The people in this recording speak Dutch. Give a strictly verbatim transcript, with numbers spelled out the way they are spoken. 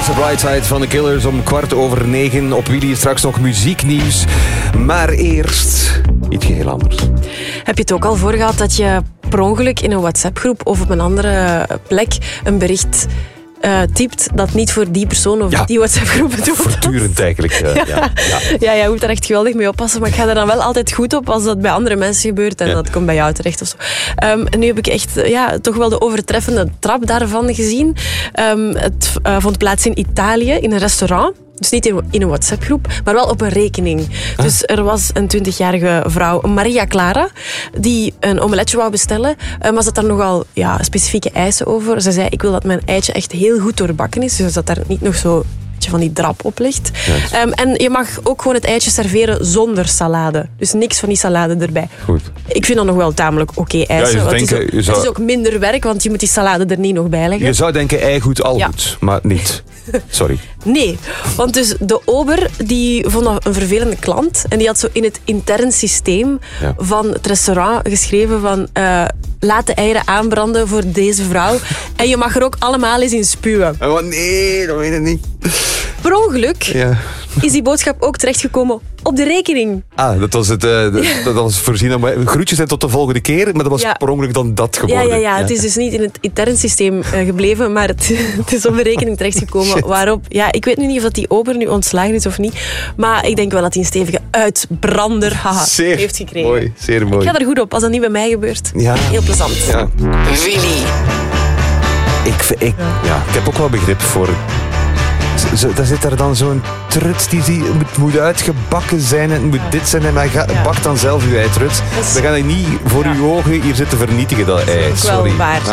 The Bright Side van de Killers om kwart over negen. Op Willy straks nog muzieknieuws. Maar eerst iets heel anders. Heb je het ook al voor gehad dat je per ongeluk in een WhatsApp-groep of op een andere plek een bericht uh, typt dat niet voor die persoon of ja. die WhatsApp-groep bedoeld was? Voortdurend eigenlijk. Uh, ja. Ja. Ja. ja, je moet daar echt geweldig mee oppassen. Maar ik ga er dan wel altijd goed op als dat bij andere mensen gebeurt en ja. dat komt bij jou terecht of zo. Um, en nu heb ik echt ja, toch wel de overtreffende trap daarvan gezien. Um, het uh, vond plaats in Italië, in een restaurant. Dus niet in, in een WhatsApp-groep, maar wel op een rekening. Ah. Dus er was een twintigjarige vrouw, Maria Clara, die een omeletje wou bestellen. Maar ze had daar nogal ja, specifieke eisen over. Ze zei, ik wil dat mijn eitje echt heel goed doorbakken is. Dus dat daar niet nog zo van die drap op ligt. Ja. Um, en je mag ook gewoon het eitje serveren zonder salade. Dus niks van die salade erbij. Goed. Ik vind dat nog wel tamelijk oké okay eisen. Ja, het, denken, is ook, zou... het is ook minder werk, want je moet die salade er niet nog bij leggen. Je zou denken, ei goed, al ja. goed. Maar niet. Sorry. Nee, want dus de ober die vond dat een vervelende klant. En die had zo in het intern systeem ja. van het restaurant geschreven van... Uh, laat de eieren aanbranden voor deze vrouw. En je mag er ook allemaal eens in spuwen. Oh nee, dat weet ik niet. Per ongeluk ja. is die boodschap ook terechtgekomen op de rekening. Ah, dat was het. Uh, dat, dat was voorzien. Groetjes en tot de volgende keer. Maar dat was ja. per ongeluk dan dat geworden. Ja, ja, ja, ja. Het is dus niet in het intern systeem uh, gebleven, maar het, het is op de rekening terechtgekomen. Shit. Waarop, ja, ik weet nu niet of dat die ober nu ontslagen is of niet. Maar ik denk wel dat hij een stevige uitbrander haha, zeer heeft gekregen. Mooi, zeer mooi. Ik ga er goed op als dat niet bij mij gebeurt. Ja. Heel plezant. Ja. Willy. Ik, ik, ja, ik heb ook wel begrip voor... Zo, daar zit er dan zo'n trut die, die moet, moet uitgebakken zijn en het moet dit zijn en hij gaat, ja. bakt dan zelf uw ei trut. Dan ga je niet voor ja. uw ogen hier zitten vernietigen dat ei. Dat is wel sorry. waar.